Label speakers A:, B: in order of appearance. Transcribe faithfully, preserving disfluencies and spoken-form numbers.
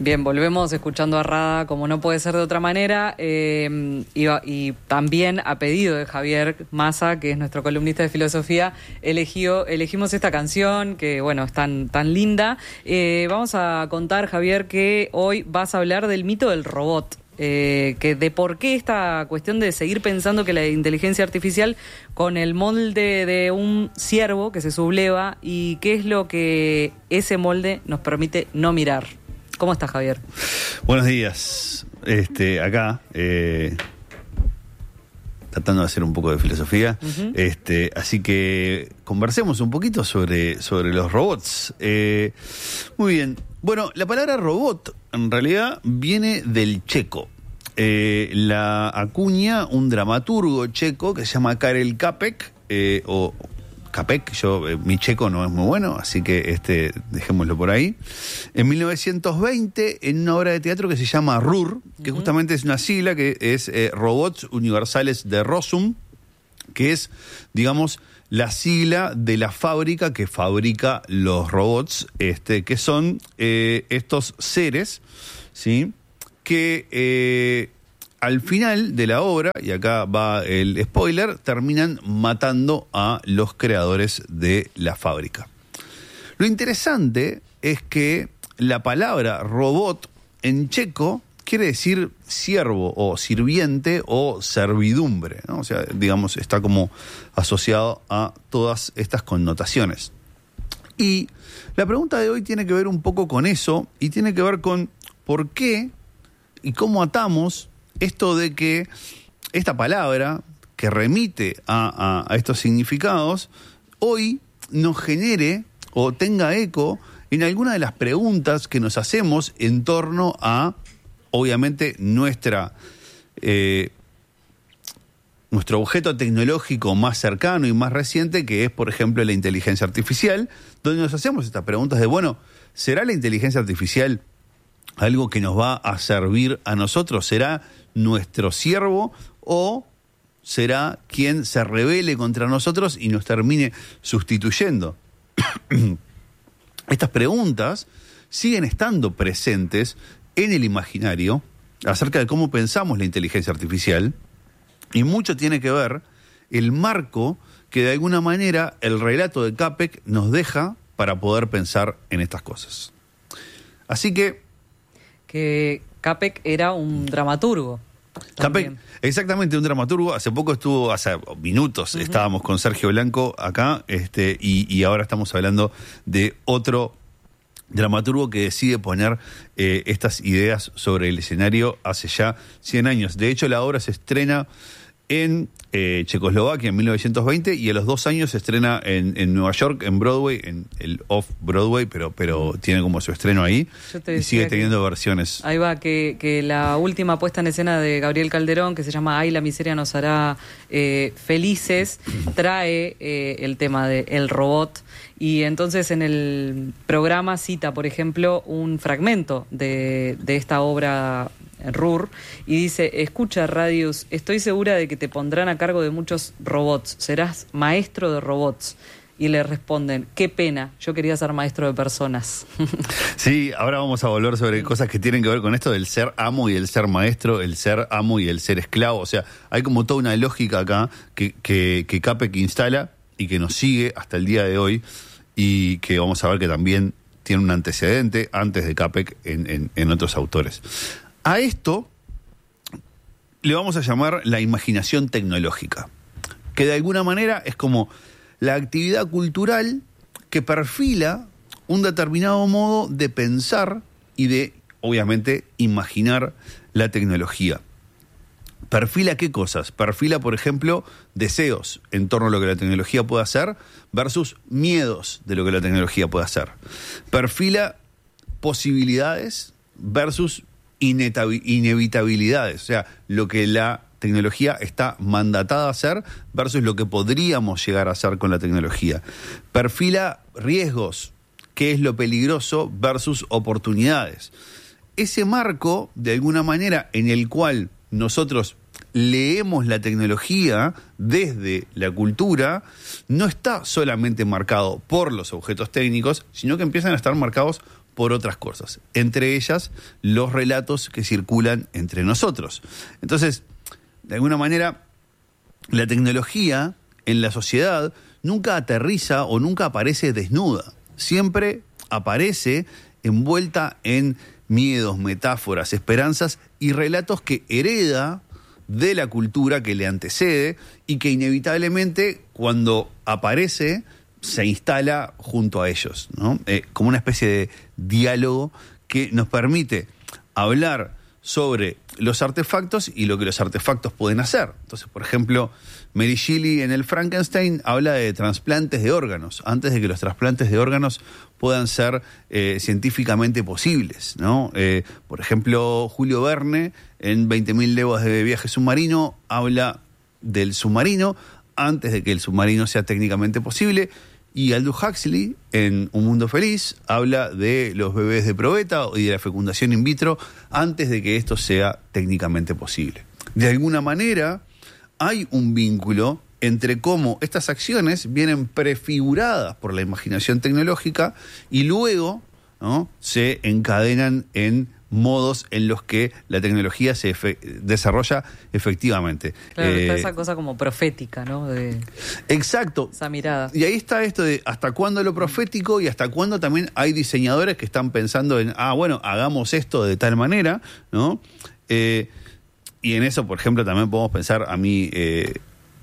A: Bien, volvemos escuchando a Rada como no puede ser de otra manera, eh, y, y también a pedido de Javier Massa, que es nuestro columnista de filosofía, elegió, elegimos esta canción que, bueno, es tan, tan linda. Eh, vamos a contar, Javier, que hoy vas a hablar del mito del robot. Eh, que de por qué esta cuestión de seguir pensando que la inteligencia artificial con el molde de un ciervo que se subleva, y qué es lo que ese molde nos permite no mirar. ¿Cómo estás, Javier?
B: Buenos días. Este, acá, eh, tratando de hacer un poco de filosofía. Uh-huh. Este, así que conversemos un poquito sobre, sobre los robots. Eh, muy bien. Bueno, la palabra robot en realidad viene del checo. Eh, la acuña un dramaturgo checo que se llama Karel Čapek, eh, o Čapek, yo, eh, mi checo no es muy bueno, así que este, dejémoslo por ahí. En mil novecientos veinte, en una obra de teatro que se llama R U R, que uh-huh. justamente es una sigla que es eh, Robots Universales de Rossum, que es, digamos, la sigla de la fábrica que fabrica los robots, este, que son eh, estos seres, ¿sí?, que eh, al final de la obra, y acá va el spoiler, terminan matando a los creadores de la fábrica. Lo interesante es que la palabra robot en checo quiere decir siervo o sirviente o servidumbre, ¿no? O sea, digamos, está como asociado a todas estas connotaciones. Y la pregunta de hoy tiene que ver un poco con eso, y tiene que ver con por qué y cómo atamos esto de que esta palabra que remite a, a, a estos significados hoy nos genere o tenga eco en alguna de las preguntas que nos hacemos en torno a, obviamente, nuestra eh, nuestro objeto tecnológico más cercano y más reciente, que es, por ejemplo, la inteligencia artificial, donde nos hacemos estas preguntas de, bueno, ¿será la inteligencia artificial algo que nos va a servir a nosotros? ¿Será nuestro siervo o será quien se rebele contra nosotros y nos termine sustituyendo? Estas preguntas siguen estando presentes en el imaginario acerca de cómo pensamos la inteligencia artificial, y mucho tiene que ver el marco que de alguna manera el relato de Čapek nos deja para poder pensar en estas cosas. Así que...
A: Que Čapek era un dramaturgo.
B: Čapek, exactamente, un dramaturgo. Hace poco estuvo, hace minutos, uh-huh. estábamos con Sergio Blanco acá, este, y, y ahora estamos hablando de otro dramaturgo que decide poner eh, estas ideas sobre el escenario hace ya cien años. De hecho, la obra se estrena en eh, Checoslovaquia en mil novecientos veinte, y a los dos años se estrena en, en Nueva York, en Broadway, en el Off-Broadway, pero, pero tiene como su estreno ahí y sigue teniendo que, versiones.
A: Ahí va, que, que la última puesta en escena de Gabriel Calderón, que se llama Ay, la miseria nos hará eh, felices, trae eh, el tema del robot. Y entonces en el programa cita, por ejemplo, un fragmento de, de esta obra R U R, y dice: escucha, Radius, estoy segura de que te pondrán a cargo de muchos robots, serás maestro de robots. Y le responden: qué pena, yo quería ser maestro de personas.
B: Sí, ahora vamos a volver sobre cosas que tienen que ver con esto del ser amo y el ser maestro, el ser amo y el ser esclavo. O sea, hay como toda una lógica acá que, que, que Čapek instala y que nos sigue hasta el día de hoy, y que vamos a ver que también tiene un antecedente antes de Čapek en, en, en otros autores. A esto le vamos a llamar la imaginación tecnológica, que de alguna manera es como la actividad cultural que perfila un determinado modo de pensar y de, obviamente, imaginar la tecnología. ¿Perfila qué cosas? Perfila, por ejemplo, deseos en torno a lo que la tecnología puede hacer versus miedos de lo que la tecnología puede hacer. Perfila posibilidades versus inevitabilidades, o sea, lo que la tecnología está mandatada a hacer versus lo que podríamos llegar a hacer con la tecnología. Perfila riesgos, qué es lo peligroso versus oportunidades. Ese marco, de alguna manera, en el cual nosotros leemos la tecnología desde la cultura, no está solamente marcado por los objetos técnicos, sino que empiezan a estar marcados por otras cosas, entre ellas los relatos que circulan entre nosotros. Entonces, de alguna manera, la tecnología en la sociedad nunca aterriza o nunca aparece desnuda, siempre aparece envuelta en miedos, metáforas, esperanzas y relatos que hereda de la cultura que le antecede y que inevitablemente cuando aparece se instala junto a ellos, ¿no? Eh, como una especie de diálogo que nos permite hablar sobre los artefactos y lo que los artefactos pueden hacer. Entonces, por ejemplo, Mary Shelley en el Frankenstein habla de trasplantes de órganos, antes de que los trasplantes de órganos puedan ser eh, científicamente posibles, ¿no? Eh, por ejemplo, Julio Verne en veinte mil leguas de viaje submarino habla del submarino antes de que el submarino sea técnicamente posible. Y Aldous Huxley, en Un Mundo Feliz, habla de los bebés de probeta y de la fecundación in vitro antes de que esto sea técnicamente posible. De alguna manera, hay un vínculo entre cómo estas acciones vienen prefiguradas por la imaginación tecnológica y luego, ¿no?, se encadenan en modos en los que la tecnología se efe- desarrolla efectivamente.
A: Claro,
B: eh,
A: está esa cosa como profética, ¿no? De
B: exacto.
A: esa mirada.
B: Y ahí está esto de hasta cuándo lo profético y hasta cuándo también hay diseñadores que están pensando en, ah, bueno, hagamos esto de tal manera, ¿no? Eh, y en eso, por ejemplo, también podemos pensar, a mí, eh,